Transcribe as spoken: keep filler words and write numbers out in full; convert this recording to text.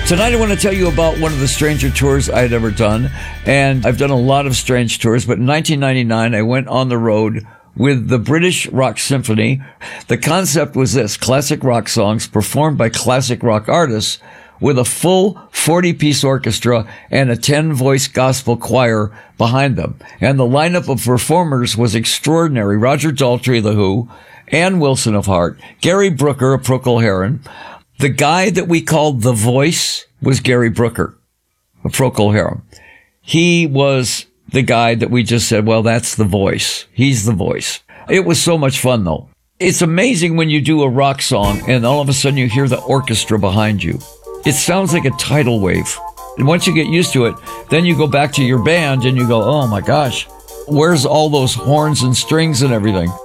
Tonight I want to tell you about one of the stranger tours I had ever done, and I've done a lot of strange tours, but in nineteen ninety-nine I went on the road with the British Rock Symphony. The concept was this: classic rock songs performed by classic rock artists with a full forty-piece orchestra and a ten-voice gospel choir behind them. And the lineup of performers was extraordinary. Roger Daltrey, The Who, Ann Wilson of Heart, Gary Brooker of Procol Harum. The guy that we called The Voice was Gary Brooker of Procol Harum. He was the guy that we just said, well, that's the voice. He's the voice. It was so much fun, though. It's amazing when you do a rock song and all of a sudden you hear the orchestra behind you. It sounds like a tidal wave. And once you get used to it, then you go back to your band and you go, oh my gosh, where's all those horns and strings and everything?